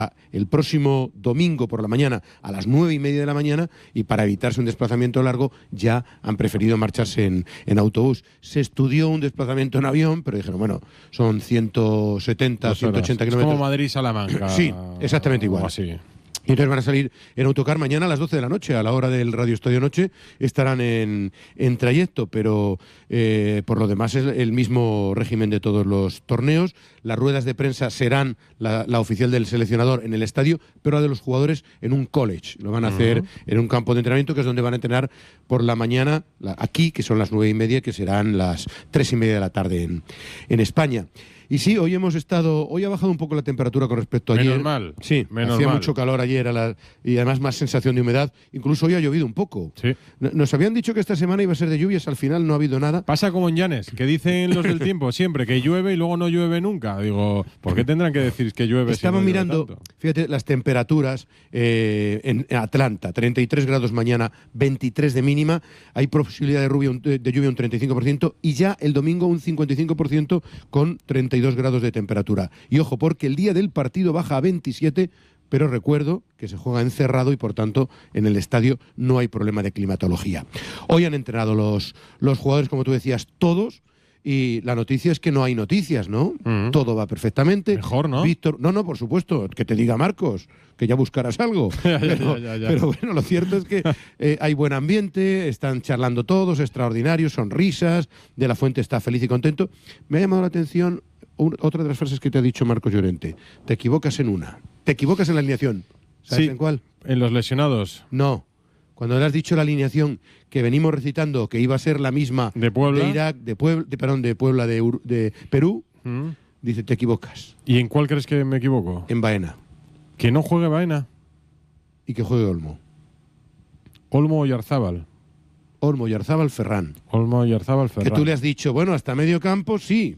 el próximo domingo por la mañana a las 9:30 de la mañana, y para evitarse un desplazamiento largo ya han preferido marcharse en autobús. Se estudió un desplazamiento en avión, pero dijeron, bueno, son 170, 180 kilómetros. Es como Madrid-Salamanca. Sí, exactamente igual. O así. Y entonces van a salir en autocar mañana a las 12 de la noche, a la hora del Radio Estadio Noche, estarán en trayecto, pero por lo demás es el mismo régimen de todos los torneos. Las ruedas de prensa serán la oficial del seleccionador en el estadio, pero la de los jugadores en un college. Lo van a hacer en un campo de entrenamiento, que es donde van a entrenar por la mañana, aquí, que son las 9:30, que serán las 3:30 de la tarde en España. Y sí, hoy ha bajado un poco la temperatura con respecto a ayer. Menos mal. Sí, hacía mucho calor ayer y además más sensación de humedad. Incluso hoy ha llovido un poco. Sí. Nos habían dicho que esta semana iba a ser de lluvias, al final no ha habido nada. Pasa como en Llanes, que dicen los del tiempo siempre que llueve y luego no llueve nunca. Digo, ¿por qué tendrán que decir que llueve? Estaba si no mirando, tanto? fíjate, las temperaturas en Atlanta, 33 grados mañana, 23 de mínima. Hay posibilidad de lluvia un 35%, y ya el domingo un 55% con 32 grados de temperatura. Y ojo, porque el día del partido baja a 27, pero recuerdo que se juega encerrado y por tanto en el estadio no hay problema de climatología. Hoy han entrenado los jugadores, como tú decías, todos. Y la noticia es que no hay noticias, ¿no? Todo va perfectamente. Mejor, ¿no? Víctor, no, por supuesto, que te diga Marcos, que ya buscarás algo. Pero bueno, lo cierto es que hay buen ambiente, están charlando todos, extraordinarios, sonrisas, De la Fuente está feliz y contento. Me ha llamado la atención otra de las frases que te ha dicho Marcos Llorente. Te equivocas en una. Te equivocas en la alineación. ¿Sabes en cuál? En los lesionados. No. Cuando le has dicho la alineación que venimos recitando, que iba a ser la misma de Puebla, de Irak, de Puebla, de Perú, dice, te equivocas. ¿Y en cuál crees que me equivoco? En Baena. Que no juegue Baena. Y que juegue Olmo. Olmo o Yarzábal. Olmo, Yarzábal, Ferran. Olmo, Yarzábal, Ferran. Que tú le has dicho, bueno, hasta medio campo, sí.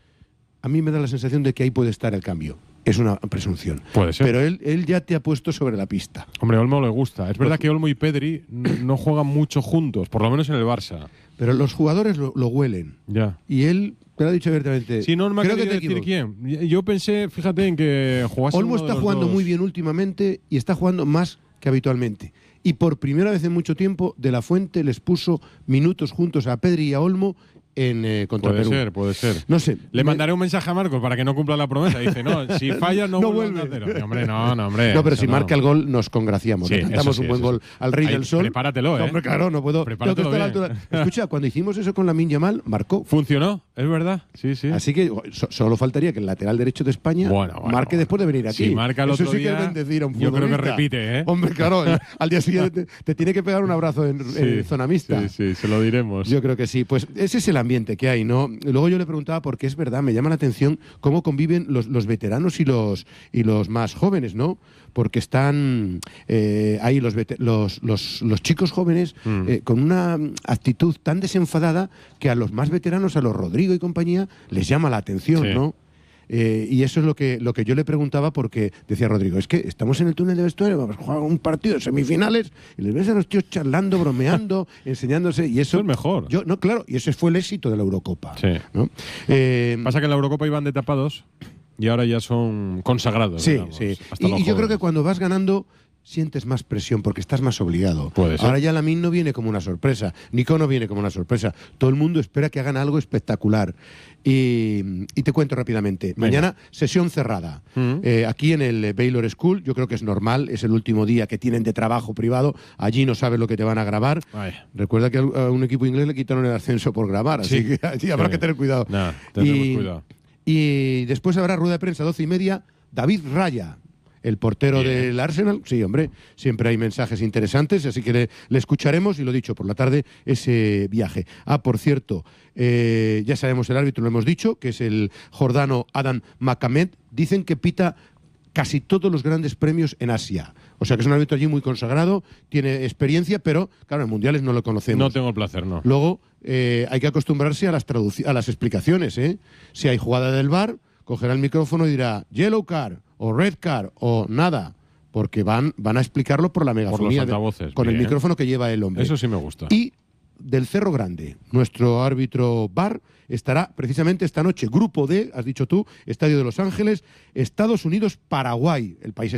A mí me da la sensación de que ahí puede estar el cambio. Es una presunción. Puede ser. Pero él ya te ha puesto sobre la pista. Hombre, Olmo le gusta. Es verdad que Olmo y Pedri no juegan mucho juntos, por lo menos en el Barça. Pero los jugadores lo huelen. Ya. Y él te lo ha dicho abiertamente. Sí, no me creo ha que querido te decir quién. Yo pensé, fíjate, en que jugase Olmo uno de está los jugando dos. muy bien últimamente y está jugando más que habitualmente. Y por primera vez en mucho tiempo, De la Fuente les puso minutos juntos a Pedri y a Olmo contra Perú. Puede ser. No sé. Le mandaré un mensaje a Marcos para que no cumpla la promesa. Dice, no, si falla no vuelve a cero. Hombre, no, hombre. No, pero si marca el gol nos congraciamos. Sí, Le cantamos sí, un buen gol al Rey del Sol. Prepáratelo, ¿eh? Hombre, claro, no puedo. Tengo que estar a la altura. Escucha, cuando hicimos eso con Lamine Yamal, marcó. Funcionó, es verdad. Sí, sí. Así que solo faltaría que el lateral derecho de España marque después de venir aquí. Si marca el otro eso sí día, que es bendecir a un yo creo que futbolista. repite, ¿eh? Hombre, claro, al día siguiente te tiene que pegar un abrazo en zona mixta. Sí, se lo diremos. Yo creo que sí. Pues ese es el ambiente que hay, ¿no? Luego yo le preguntaba, porque es verdad, me llama la atención cómo conviven los veteranos y los más jóvenes, ¿no? Porque están ahí los chicos jóvenes con una actitud tan desenfadada que a los más veteranos, a los Rodrigo y compañía, les llama la atención, ¿no? Y eso es lo que yo le preguntaba, porque decía Rodrigo, es que estamos en el túnel de vestuario, vamos a jugar un partido de semifinales y les ves a los tíos charlando, bromeando, enseñándose, y eso es mejor. Claro, y ese fue el éxito de la Eurocopa. Sí. ¿no? Pasa que en la Eurocopa iban de tapados y ahora ya son consagrados. Sí, digamos, sí. hasta Y yo creo que cuando vas ganando sientes más presión porque estás más obligado. Puede ser. Ahora ya Lamine no viene como una sorpresa, Nico no viene como una sorpresa. Todo el mundo espera que hagan algo espectacular. Y te cuento rápidamente. Mañana sesión cerrada. Aquí en el Baylor School, yo creo que es normal, es el último día que tienen de trabajo privado. Allí no sabes lo que te van a grabar. Recuerda que a un equipo inglés le quitaron el ascenso por grabar, así que allí habrá que tener cuidado. Tendremos cuidado. Y después habrá rueda de prensa 12:30. David Raya, el portero del Arsenal. Sí, hombre, siempre hay mensajes interesantes, así que le escucharemos. Y lo dicho, por la tarde, ese viaje. Por cierto, ya sabemos el árbitro, lo hemos dicho, que es el jordano Adam Makamed. Dicen que pita casi todos los grandes premios en Asia. O sea que es un árbitro allí muy consagrado, tiene experiencia, pero claro, en mundiales no lo conocemos. No tengo el placer, no. Luego, hay que acostumbrarse a las explicaciones, ¿eh? Si hay jugada del VAR, cogerá el micrófono y dirá yellow card o red card o nada, porque van a explicarlo por la megafonía, con el micrófono que lleva el hombre. Eso sí me gusta. Y del Cerro Grande, nuestro árbitro VAR estará precisamente esta noche, grupo D, has dicho tú, Estadio de Los Ángeles, Estados Unidos, Paraguay, el país